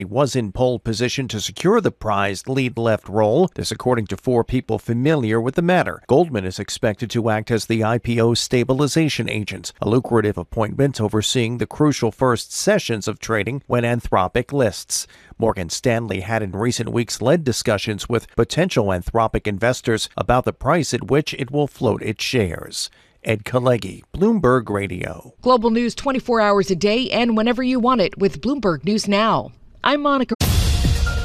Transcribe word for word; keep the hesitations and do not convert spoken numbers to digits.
He was in pole position to secure the prized lead left role. This according to four people familiar with the matter. Goldman is expected to act as the I P O stabilization agent, a lucrative appointment overseeing the crucial first sessions of trading when Anthropic lists. Morgan Stanley had in recent weeks led discussions with potential Anthropic investors about the price at which it will float its shares. Ed Kalegi, Bloomberg Radio. Global news twenty-four hours a day and whenever you want it with Bloomberg News Now. I'm Monica.